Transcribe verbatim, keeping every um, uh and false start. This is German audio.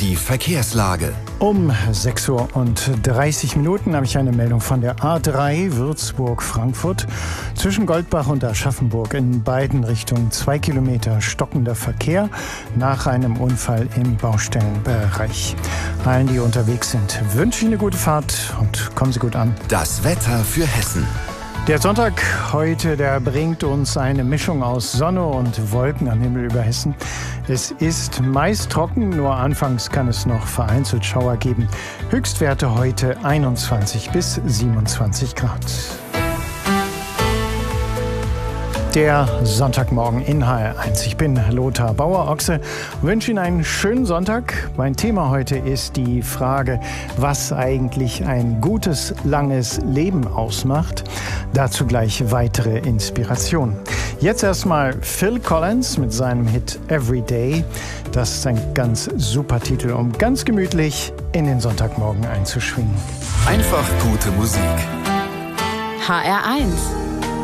Die Verkehrslage. Um sechs Uhr und dreißig Minuten habe ich eine Meldung von der A drei Würzburg-Frankfurt. Zwischen Goldbach und Aschaffenburg in beiden Richtungen zwei Kilometer stockender Verkehr nach einem Unfall im Baustellenbereich. Allen, die unterwegs sind, wünsche ich eine gute Fahrt und kommen Sie gut an. Das Wetter für Hessen. Der Sonntag heute, der bringt uns eine Mischung aus Sonne und Wolken am Himmel über Hessen. Es ist meist trocken, nur anfangs kann es noch vereinzelt Schauer geben. Höchstwerte heute einundzwanzig bis siebenundzwanzig Grad. Der Sonntagmorgen in H R eins. Ich bin Lothar Bauer-Ochse und wünsche Ihnen einen schönen Sonntag. Mein Thema heute ist die Frage, was eigentlich ein gutes, langes Leben ausmacht. Dazu gleich weitere Inspirationen. Jetzt erstmal Phil Collins mit seinem Hit Everyday. Das ist ein ganz super Titel, um ganz gemütlich in den Sonntagmorgen einzuschwingen. Einfach gute Musik. H R eins.